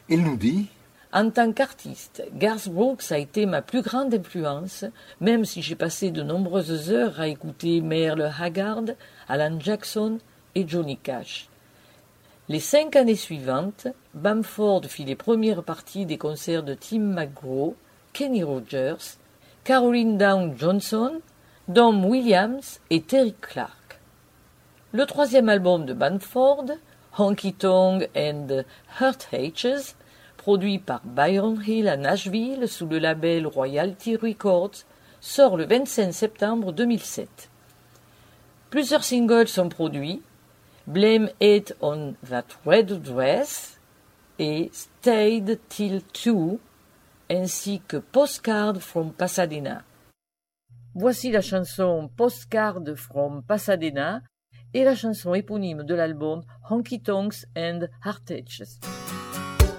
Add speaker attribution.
Speaker 1: Il nous dit:
Speaker 2: En tant qu'artiste, Garth Brooks a été ma plus grande influence, même si j'ai passé de nombreuses heures à écouter Merle Haggard, Alan Jackson et Johnny Cash. Les 5 années suivantes, Bamford fit les premières parties des concerts de Tim McGraw, Kenny Rogers, Caroline Down Johnson, Don Williams et Terry Clark. Le 3e album de Bamford, Honky Tonk and Heartaches, produit par Byron Hill à Nashville sous le label Royalty Records, sort le 25 septembre 2007. Plusieurs singles sont produits, Blame It on That Red Dress et Stayed Till 2, ainsi que Postcard from Pasadena. Voici la chanson Postcard from Pasadena et la chanson éponyme de l'album Honky Tonks and Heartaches.